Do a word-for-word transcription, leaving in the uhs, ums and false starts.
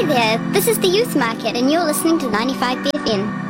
Hey there, this is the Youth Market and you're listening to ninety-five B F M.